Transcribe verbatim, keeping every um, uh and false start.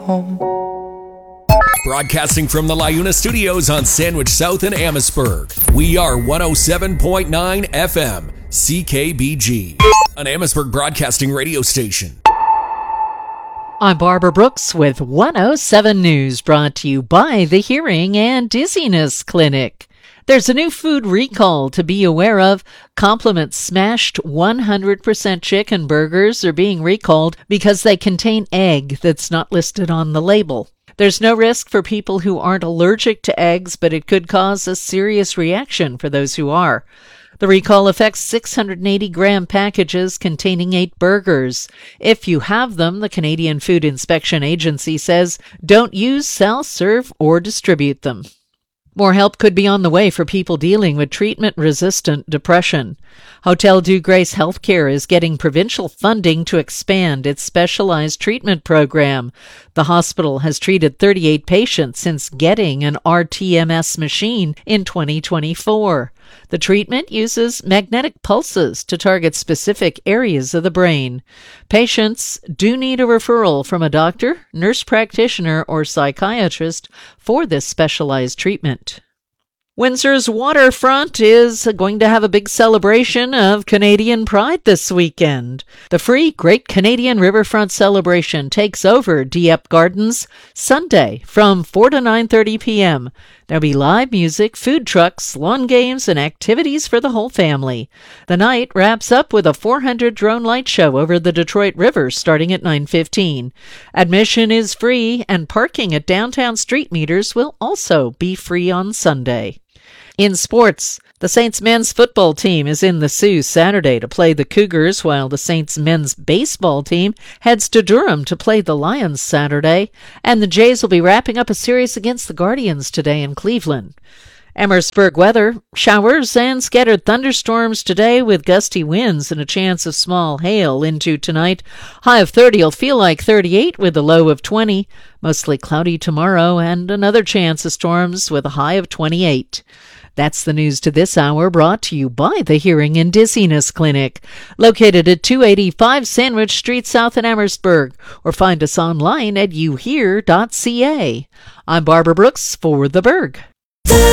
home. Broadcasting from the LiUNA Studios on Sandwich South in Amherstburg, we are one oh seven point nine F M, C K B G, an Amherstburg broadcasting radio station. I'm Barbara Brooks with one oh seven News, brought to you by the Hearing and Dizziness Clinic. There's a new food recall to be aware of. Compliments smashed one hundred percent chicken burgers are being recalled because they contain egg that's not listed on the label. There's no risk for people who aren't allergic to eggs, but it could cause a serious reaction for those who are. The recall affects six hundred eighty gram packages containing eight burgers. If you have them, the Canadian Food Inspection Agency says, don't use, sell, serve, or distribute them. More help could be on the way for people dealing with treatment-resistant depression. Hotel Dieu Grace Healthcare is getting provincial funding to expand its specialized treatment program. The hospital has treated thirty-eight patients since getting an R T M S machine in twenty twenty-four. The treatment uses magnetic pulses to target specific areas of the brain. Patients do need a referral from a doctor, nurse practitioner, or psychiatrist for this specialized treatment. Windsor's waterfront is going to have a big celebration of Canadian Pride this weekend. The free Great Canadian Riverfront Celebration takes over Dieppe Gardens Sunday from four to nine thirty p.m. There'll be live music, food trucks, lawn games, and activities for the whole family. The night wraps up with a four hundred drone light show over the Detroit River starting at nine fifteen. Admission is free, and parking at downtown street meters will also be free on Sunday. In sports, the Saints men's football team is in the Sioux Saturday to play the Cougars, while the Saints men's baseball team heads to Durham to play the Lions Saturday, and the Jays will be wrapping up a series against the Guardians today in Cleveland. Amherstburg weather, showers and scattered thunderstorms today with gusty winds and a chance of small hail into tonight. High of thirty will feel like thirty-eight with a low of twenty. Mostly cloudy tomorrow and another chance of storms with a high of twenty-eight. That's the news to this hour, brought to you by the Hearing and Dizziness Clinic, located at two eighty-five Sandwich Street South in Amherstburg, or find us online at you hear dot c a. I'm Barbara Brooks for The Berg.